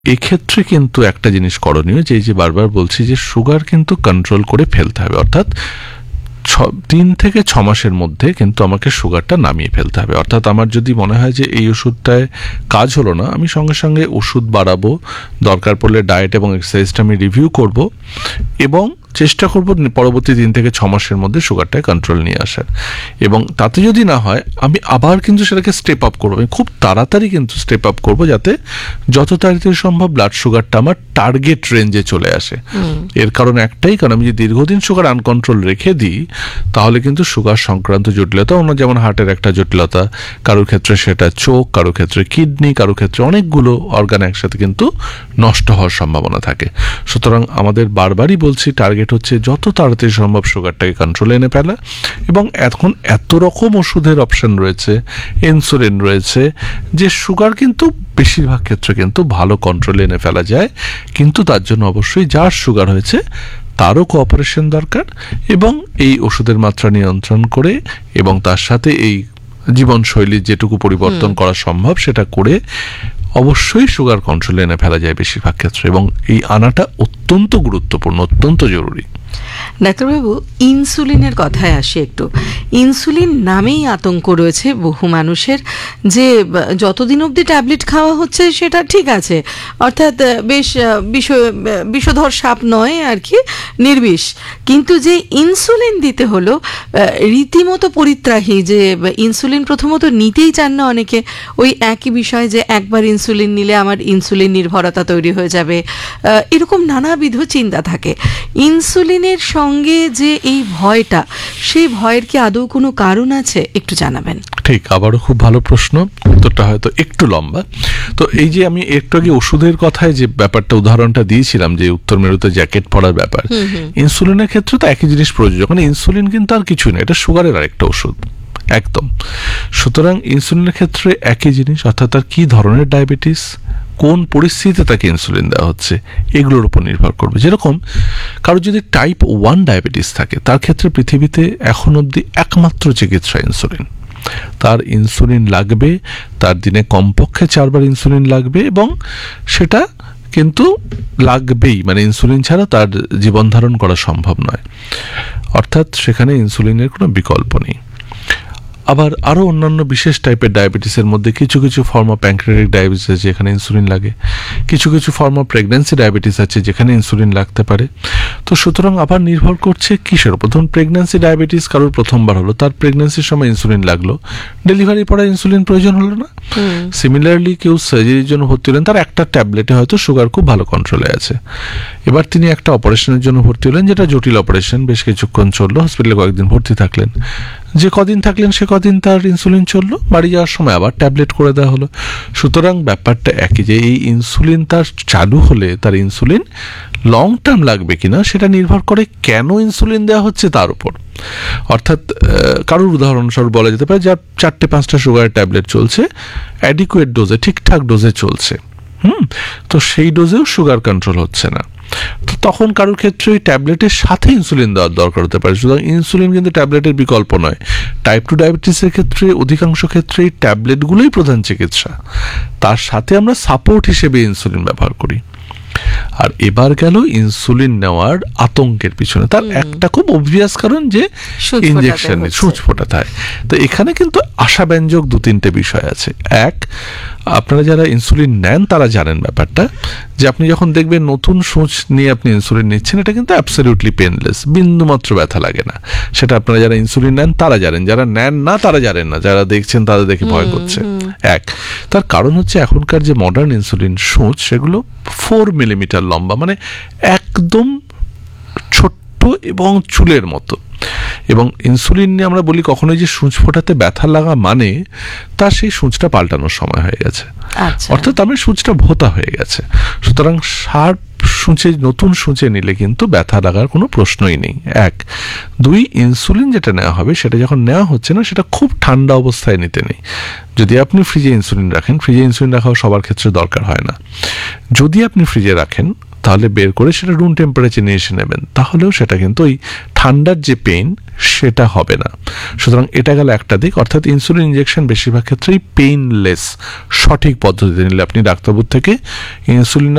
এক্ষেত্রে কিন্তু একটা জিনিস করণীয়, যে বারবার বলছি যে সুগার কিন্তু কন্ট্রোল করে ফেলতে হবে, অর্থাৎ 3 থেকে 6 মাসের মধ্যে কিন্তু আমাকে সুগারটা নামিয়ে ফেলতে হবে। অর্থাৎ আমার যদি মনে হয় যে এই ওষুধটায় কাজ হলো না, আমি সঙ্গে সঙ্গে ওষুধ বাড়াবো, দরকার পড়লে ডায়েট এবং এক্সারসাইজটা আমি রিভিউ করব এবং চেষ্টা করব পরবর্তী 3 থেকে 6 মাসের মধ্যে সুগারটায় কন্ট্রোল নিয়ে আসার। এবং তাতে যদি না হয় আমি আবার কিন্তু সেটাকে স্টেপ আপ করবো, খুব তাড়াতাড়ি কিন্তু স্টেপ আপ করবো, যাতে যত তাড়াতাড়ি সম্ভব ব্লাড সুগারটা আমার টার্গেট রেঞ্জে চলে আসে। এর কারণ একটাই, কারণ আমি যদি দীর্ঘদিন সুগার আনকন্ট্রোল রেখে দিই তাহলে কিন্তু সুগার সংক্রান্ত জটিলতা, অন্য যেমন হার্টের একটা জটিলতা, কারোর ক্ষেত্রে সেটা চোখ, কারোর ক্ষেত্রে কিডনি, কারোর ক্ষেত্রে অনেকগুলো অর্গান একসাথে কিন্তু নষ্ট হওয়ার সম্ভাবনা থাকে। সুতরাং আমাদের বারবারই বলছি, টার্গেট হচ্ছে যত তাড়াতাড়ি সম্ভব সুগারটাকে কন্ট্রোলে এনে ফেলা। এবং এখন এত রকম ওষুধের অপশন রয়েছে, ইনসুলিন রয়েছে, যে সুগার কিন্তু বেশিরভাগ ক্ষেত্রে কিন্তু ভালো কন্ট্রোলে এনে ফেলা যায়। কিন্তু তার জন্য অবশ্যই যার সুগার হয়েছে তারও কোঅপারেশন দরকার, এবং এই ওষুধের মাত্রা নিয়ন্ত্রণ করে এবং তার সাথে এই জীবনশৈলীর যেটুকু পরিবর্তন করা সম্ভব সেটা করে অবশ্যই সুগার কন্ট্রোলে এনে ফেলা যায় বেশিরভাগ ক্ষেত্রে, এবং এই আনাটা অত্যন্ত গুরুত্বপূর্ণ, অত্যন্ত জরুরি। ডাক্তারবাবু, ইনসুলিনের কথায় আসি একটু। ইনসুলিন নামেই আতঙ্ক রয়েছে বহু মানুষের, যে যতদিন অবধি ট্যাবলেট খাওয়া হচ্ছে সেটা ঠিক আছে, অর্থাৎ বেশ বিষধর সাপ নয় আর কি, নির্বিষ। কিন্তু যে ইনসুলিন দিতে হলো, রীতিমতো পরিত্রাহী, যে ইনসুলিন প্রথমত নিতেই চান না অনেকে, ওই একই বিষয় যে একবার ইনসুলিন নিলে আমার ইনসুলিন নির্ভরতা তৈরি হয়ে যাবে, এরকম নানাবিধ চিন্তা থাকে। ইনসুলিনের সঙ্গে যে এই ভয়টা, সেই ভয়ের কি আদৌ কোনো কারণ আছে? একটু জানাবেন। ঠিক, আবারও খুব ভালো প্রশ্ন, উত্তরটা হয়তো একটু লম্বা। তো এই যে আমি একটু আগে ওষুধের কথায় যে ব্যাপারটা উদাহরণটা দিয়েছিলাম, যে উত্তর মেরুতে জ্যাকেট পরার ব্যাপার, ইনসুলিনের ক্ষেত্রে তো একই জিনিস প্রযোজ্য। মানে ইনসুলিন কিন্তু আর কিছুই না, এটা সুগারের আরেকটা ওষুধ একদম। সুতরাং ইনসুলিনের ক্ষেত্রে একই জিনিস, অর্থাৎ তার কি ধরনের ডায়াবেটিস, কোন পরিস্থিতিতে তাকে ইনসুলিন দেওয়া হচ্ছে, এগুলোর উপর নির্ভর করবে। যেরকম কারো যদি টাইপ 1 ডায়াবেটিস থাকে, তার ক্ষেত্রে পৃথিবীতে এখন অবধি একমাত্র চিকিৎসা ইনসুলিন। তার ইনসুলিন লাগবে, তার দিনে কমপক্ষে 4 বার ইনসুলিন লাগবে, এবং সেটা কিন্তু লাগবেই, মানে ইনসুলিন ছাড়া তার জীবন ধারণ করা সম্ভব নয়। অর্থাৎ সেখানে ইনসুলিনের কোনো বিকল্প নেই। আবার আরও অন্যান্য বিশেষ টাইপের ডায়াবেটিসের মধ্যে কিছু কিছু ফর্ম অফ প্যানক্রিয়াটিক ডায়াবেটিস আছে যেখানে ইনসুলিন লাগে, কিছু কিছু ফর্ম অফ প্রেগন্যান্সি ডায়াবেটিস আছে যেখানে ইনসুলিন লাগতে পারে। তো সুতরাং আবার নির্ভর করছে কিসের উপর। ধরুন প্রেগন্যান্সি ডায়াবেটিস কারোর প্রথমবার হলো, তার প্রেগন্যান্সির সময় ইনসুলিন লাগলো, ডেলিভারির পরে ইনসুলিন প্রয়োজন হলো না। সিমিলারলি কেউ সার্জারির জন্য ভর্তি হলেন, তার একটা ট্যাবলেটে হয়তো সুগার খুব ভালো কন্ট্রোলে আছে। এবার তিনি একটা অপারেশনের জন্য ভর্তি হলেন, যেটা জটিল অপারেশন, বেশ কিছুক্ষণ চললো, হসপিটালে কয়েকদিন ভর্তি থাকলেন। যে কদিন থাকলেন সে কদিন তার ইনসুলিন চললো, বাড়ি যাওয়ার সময় আবার ট্যাবলেট করে দেওয়া হলো। সুতরাং ব্যাপারটা একই, যে এই ইনসুলিন তার চালু হলে তার ইনসুলিন লং টার্ম লাগবে কিনা সেটা নির্ভর করে কেন ইনসুলিন দেওয়া হচ্ছে তার উপর। অর্থাৎ কারোর উদাহরণস্বরূপ বলা যেতে পারে যার 4-5টা সুগারের ট্যাবলেট চলছে, অ্যাডিকুয়েট ডোজে, ঠিকঠাক ডোজে চলছে, তো সেই ডোজেও সুগার কন্ট্রোল হচ্ছে না, তো তখন কারোর ক্ষেত্রে ওই ট্যাবলেটের সাথে ইনসুলিন দেওয়ার দরকার হতে পারে। সুতরাং ইনসুলিন কিন্তু ট্যাবলেটের বিকল্প নয়। টাইপ 2 ডায়াবেটিসের ক্ষেত্রে অধিকাংশ ক্ষেত্রে এই ট্যাবলেটগুলোই প্রধান চিকিৎসা, তার সাথে আমরা সাপোর্ট হিসেবে ইনসুলিন ব্যবহার করি। আর এবার গেল ইনসুলিন নেওয়ার আতঙ্কের পিছনে, তার একটা খুব অবভিয়াস কারণ, যে ইনজেকশন সূচ ফোটাতে হয়। তো এখানে কিন্তু আশাব্যঞ্জক 2-3টে বিষয় আছে। এক, আপনারা যারা ইনসুলিন নেন তারা জানেন ব্যাপারটা, যে আপনি যখন দেখবেন নতুন সূচ নিয়ে আপনি ইনসুলিন নিচ্ছেন, এটা কিন্তু অ্যাবসলিউটলি পেনলেস, বিন্দুমাত্র ব্যথা লাগে না। সেটা আপনারা যারা ইনসুলিন নেন তারা জানেন, যারা নেন না তারা জানেন না, যারা দেখছেন তাদের দেখে ভয় করছে। এক, তার কারণ হচ্ছে এখনকার যে মডার্ন ইনসুলিন সূচ, সেগুলো 4 মিলিমিটার লম্বা, মানে একদম ছোট্ট এবং চুলের মতো। এবং ইনসুলিন নিয়ে আমরা বলি কখনোই যে সূচ ফোটাতে ব্যথা লাগা মানে তার সেই সূচটা পাল্টানোর সময় হয়ে গেছে, অর্থাৎ আমার সূচটা ভোতা হয়ে গেছে। সুতরাং শার্প সূচে, নতুন সূচে নিলে কিন্তু ব্যথা লাগার কোনো প্রশ্নই নেই। এক, দুই, ইনসুলিন যেটা নেওয়া হবে সেটা যখন নেওয়া হচ্ছে না, সেটা খুব ঠান্ডা অবস্থায় নিতে নেই। যদি আপনি ফ্রিজে ইনসুলিন রাখেন, ফ্রিজে ইনসুলিন রাখাও সবার ক্ষেত্রে দরকার হয় না, যদি আপনি ফ্রিজে রাখেন তাহলে বের করে সেটা রুম টেম্পারেচার নিয়ে এসে নেবেন, তাহলেও সেটা কিন্তু ওই ঠান্ডার যে পেইন সেটা হবে না। সুতরাং এটা গেল একটা দিক, অর্থাৎ ইনসুলিন ইনজেকশন বেশিরভাগ ক্ষেত্রেই পেইনলেস, সঠিক পদ্ধতিতে নিলে। আপনি ডাক্তারবাবুর থেকে ইনসুলিন